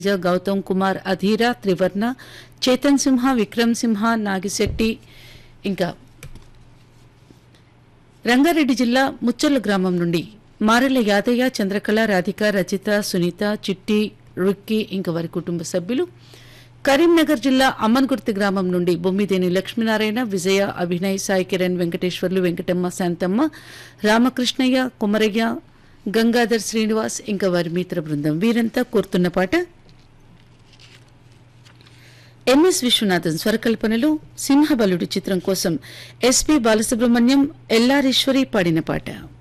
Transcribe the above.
గౌతమ్ కుమార్ అధీరా త్రివర్ణ చేతన్ సింహ విక్రమ్ సింహ నాగిశెట్టి ఇంకా రంగారెడ్డి జిల్లా ముచ్చర్ల గ్రామం నుండి మారెల యాదయ్య చంద్రకళ రాధిక రచిత సునీత చిట్టి రుక్కి ఇంకా వారి కుటుంబ సభ్యులు కరీంనగర్ జిల్లా అమ్మన్గుర్తి గ్రామం నుండి బొమ్మిదేని లక్ష్మీనారాయణ విజయ అభినయ్ సాయి కిరణ్ వెంకటేశ్వర్లు వెంకటమ్మ శాంతమ్మ రామకృష్ణయ్య కుమరయ్య గంగాధర్ శ్రీనివాస్ ఇంకా వారి మిత్ర బృందం వీరంతా కోరుతున్న పాట ఎంఎస్ విశ్వనాథన్ స్వరకల్పనలో సింహబలుడు చిత్రం కోసం ఎస్పి బాలసుబ్రహ్మణ్యం ఎల్లారీశ్వరి పాడిన పాట.